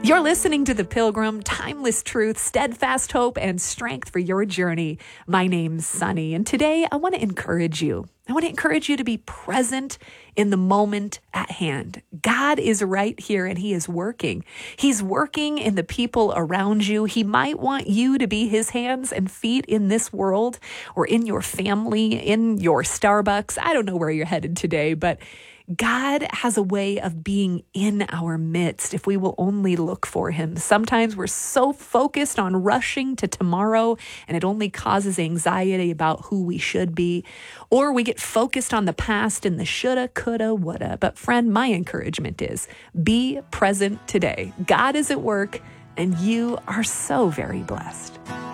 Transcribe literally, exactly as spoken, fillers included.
You're listening to The Pilgrim, timeless truth, steadfast hope, and strength for your journey. My name's Sunny, and today I want to encourage you. I want to encourage you to be present in the moment at hand. God is right here and He is working. He's working in the people around you. He might want you to be His hands and feet in this world or in your family, in your Starbucks. I don't know where you're headed today, but God has a way of being in our midst if we will only look for Him. Sometimes we're so focused on rushing to tomorrow and it only causes anxiety about who we should be. Or we get focused on the past and the shoulda, coulda, woulda. But friend, my encouragement is be present today. God is at work and you are so very blessed.